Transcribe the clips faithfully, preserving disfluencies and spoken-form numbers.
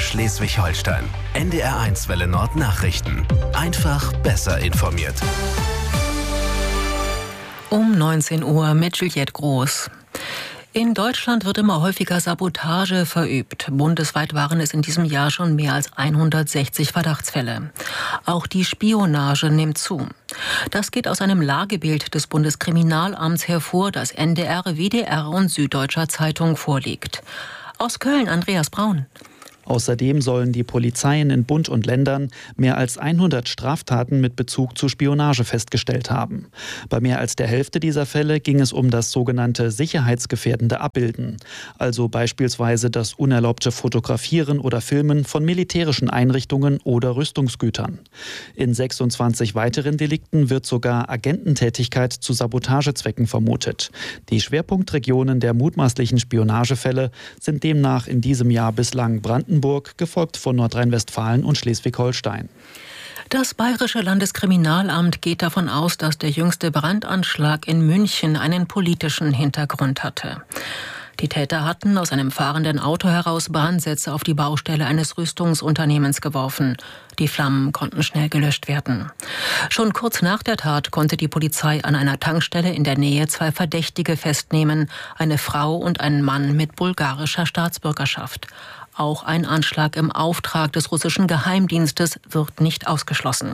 Schleswig-Holstein. N D R eins Welle Nord Nachrichten. Einfach besser informiert. Um neunzehn Uhr mit Juliette Groß. In Deutschland wird immer häufiger Sabotage verübt. Bundesweit waren es in diesem Jahr schon mehr als hundertsechzig Verdachtsfälle. Auch die Spionage nimmt zu. Das geht aus einem Lagebild des Bundeskriminalamts hervor, das N D R, W D R und Süddeutscher Zeitung vorliegt. Aus Köln Andreas Braun. Außerdem sollen die Polizeien in Bund und Ländern mehr als hundert Straftaten mit Bezug zu Spionage festgestellt haben. Bei mehr als der Hälfte dieser Fälle ging es um das sogenannte sicherheitsgefährdende Abbilden, also beispielsweise das unerlaubte Fotografieren oder Filmen von militärischen Einrichtungen oder Rüstungsgütern. In sechsundzwanzig weiteren Delikten wird sogar Agententätigkeit zu Sabotagezwecken vermutet. Die Schwerpunktregionen der mutmaßlichen Spionagefälle sind demnach in diesem Jahr bislang Brandenburg, gefolgt von Nordrhein-Westfalen und Schleswig-Holstein. Das Bayerische Landeskriminalamt geht davon aus, dass der jüngste Brandanschlag in München einen politischen Hintergrund hatte. Die Täter hatten aus einem fahrenden Auto heraus Brandsätze auf die Baustelle eines Rüstungsunternehmens geworfen. Die Flammen konnten schnell gelöscht werden. Schon kurz nach der Tat konnte die Polizei an einer Tankstelle in der Nähe zwei Verdächtige festnehmen, eine Frau und einen Mann mit bulgarischer Staatsbürgerschaft. Auch ein Anschlag im Auftrag des russischen Geheimdienstes wird nicht ausgeschlossen.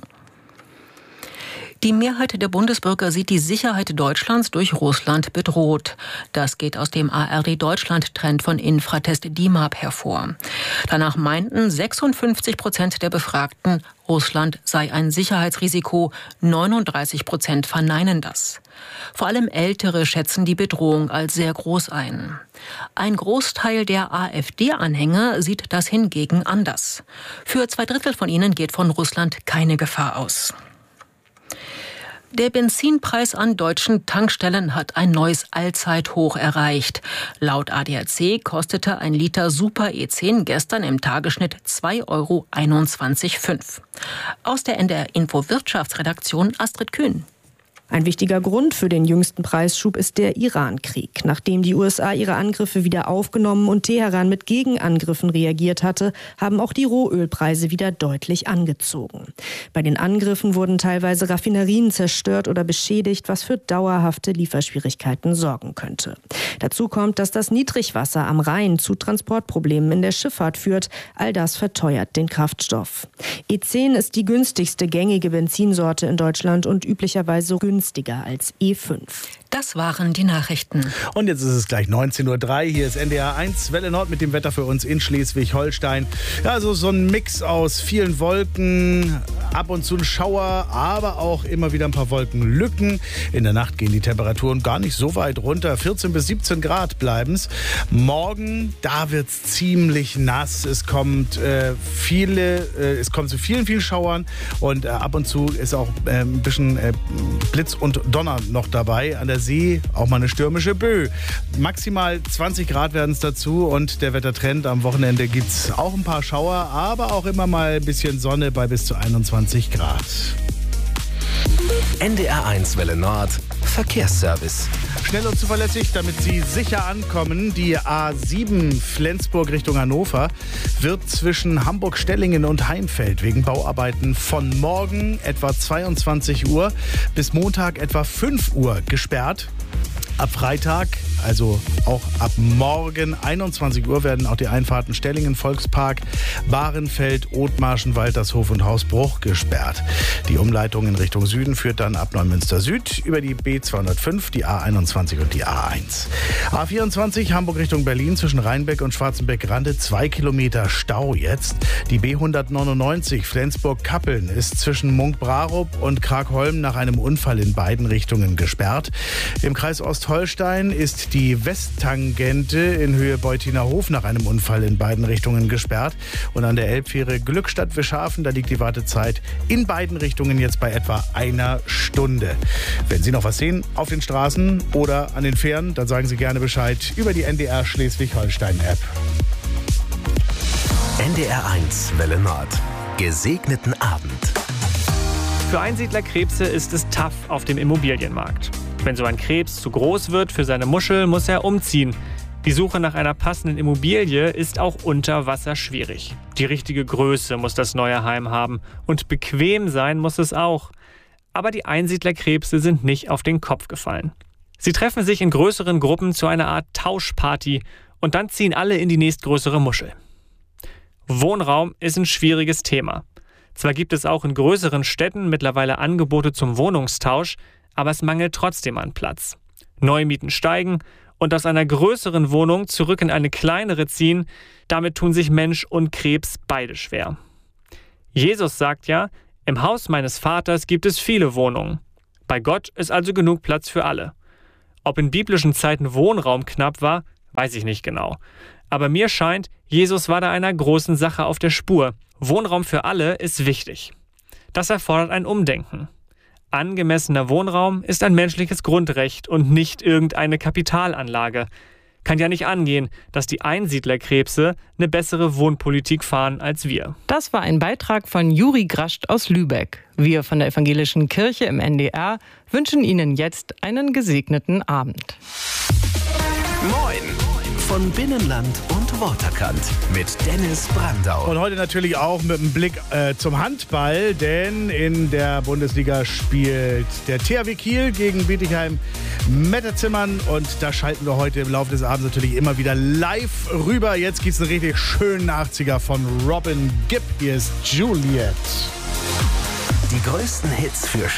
Die Mehrheit der Bundesbürger sieht die Sicherheit Deutschlands durch Russland bedroht. Das geht aus dem A R D-Deutschland-Trend von Infratest D I M A P hervor. Danach meinten sechsundfünfzig Prozent der Befragten, Russland sei ein Sicherheitsrisiko. neununddreißig Prozent verneinen das. Vor allem Ältere schätzen die Bedrohung als sehr groß ein. Ein Großteil der AfD-Anhänger sieht das hingegen anders. Für zwei Drittel von ihnen geht von Russland keine Gefahr aus. Der Benzinpreis an deutschen Tankstellen hat ein neues Allzeithoch erreicht. Laut A D A C kostete ein Liter Super E zehn gestern im Tagesschnitt zwei Euro einundzwanzig Komma fünf. Aus der N D R Info Wirtschaftsredaktion Astrid Kühn. Ein wichtiger Grund für den jüngsten Preisschub ist der Iran-Krieg. Nachdem die U S A ihre Angriffe wieder aufgenommen und Teheran mit Gegenangriffen reagiert hatte, haben auch die Rohölpreise wieder deutlich angezogen. Bei den Angriffen wurden teilweise Raffinerien zerstört oder beschädigt, was für dauerhafte Lieferschwierigkeiten sorgen könnte. Dazu kommt, dass das Niedrigwasser am Rhein zu Transportproblemen in der Schifffahrt führt. All das verteuert den Kraftstoff. E zehn ist die günstigste gängige Benzinsorte in Deutschland und üblicherweise günstiger als E fünf. Das waren die Nachrichten. Und jetzt ist es gleich neunzehn Uhr drei. Hier ist N D R eins Welle Nord mit dem Wetter für uns in Schleswig-Holstein. Ja, also so ein Mix aus vielen Wolken, ab und zu ein Schauer, aber auch immer wieder ein paar Wolkenlücken. In der Nacht gehen die Temperaturen gar nicht so weit runter. vierzehn bis siebzehn Grad bleiben es. Morgen, da wird es ziemlich nass. Es kommt äh, viele, äh, es kommt zu vielen, vielen Schauern und äh, ab und zu ist auch äh, ein bisschen äh, Blitz und Donner noch dabei. An der See auch mal eine stürmische Böe. Maximal zwanzig Grad werden es dazu und der Wettertrend am Wochenende gibt es auch ein paar Schauer, aber auch immer mal ein bisschen Sonne bei bis zu einundzwanzig Grad. N D R eins Welle Nord Verkehrsservice. Schnell und zuverlässig, damit Sie sicher ankommen. Die A sieben Flensburg Richtung Hannover wird zwischen Hamburg-Stellingen und Heimfeld wegen Bauarbeiten von morgen etwa zweiundzwanzig Uhr bis Montag etwa fünf Uhr gesperrt. Ab Freitag, also auch ab morgen einundzwanzig Uhr, werden auch die Einfahrten Stellingen, Volkspark, Bahrenfeld, Othmarschen, Waltershof und Hausbruch gesperrt. Die Umleitung in Richtung Süden führt dann ab Neumünster Süd über die B zweihundertfünf, die A einundzwanzig und die A eins. A vierundzwanzig Hamburg Richtung Berlin zwischen Rheinbeck und Schwarzenbeck-Rande zwei Kilometer Stau jetzt. Die B hundertneunundneunzig Flensburg-Kappeln ist zwischen Munkbrarup und Kragholm nach einem Unfall in beiden Richtungen gesperrt. Im Kreis Ostholstein ist die Westtangente in Höhe Beutiner Hof nach einem Unfall in beiden Richtungen gesperrt. Und an der Elbfähre Glückstadt-Wischhafen, da liegt die Wartezeit in beiden Richtungen jetzt bei etwa einer Stunde. Wenn Sie noch was sehen auf den Straßen oder an den Fähren, dann sagen Sie gerne Bescheid über die N D R Schleswig-Holstein-App. N D R eins Welle Nord. Gesegneten Abend. Für Einsiedlerkrebse ist es tough auf dem Immobilienmarkt. Wenn so ein Krebs zu groß wird für seine Muschel, muss er umziehen. Die Suche nach einer passenden Immobilie ist auch unter Wasser schwierig. Die richtige Größe muss das neue Heim haben und bequem sein muss es auch. Aber die Einsiedlerkrebse sind nicht auf den Kopf gefallen. Sie treffen sich in größeren Gruppen zu einer Art Tauschparty und dann ziehen alle in die nächstgrößere Muschel. Wohnraum ist ein schwieriges Thema. Zwar gibt es auch in größeren Städten mittlerweile Angebote zum Wohnungstausch, aber es mangelt trotzdem an Platz. Neumieten steigen und aus einer größeren Wohnung zurück in eine kleinere ziehen, damit tun sich Mensch und Krebs beide schwer. Jesus sagt ja, im Haus meines Vaters gibt es viele Wohnungen. Bei Gott ist also genug Platz für alle. Ob in biblischen Zeiten Wohnraum knapp war, weiß ich nicht genau. Aber mir scheint, Jesus war da einer großen Sache auf der Spur. Wohnraum für alle ist wichtig. Das erfordert ein Umdenken. Angemessener Wohnraum ist ein menschliches Grundrecht und nicht irgendeine Kapitalanlage. Kann ja nicht angehen, dass die Einsiedlerkrebse eine bessere Wohnpolitik fahren als wir. Das war ein Beitrag von Juri Grascht aus Lübeck. Wir von der Evangelischen Kirche im N D R wünschen Ihnen jetzt einen gesegneten Abend. Moin von Binnenland und Waterkant mit Dennis Brandau. Und heute natürlich auch mit einem Blick äh, zum Handball, denn in der Bundesliga spielt der T H W Kiel gegen Bietigheim-Metterzimmern und da schalten wir heute im Laufe des Abends natürlich immer wieder live rüber. Jetzt gibt es einen richtig schönen achtziger von Robin Gibb. Hier ist Juliet. Die größten Hits für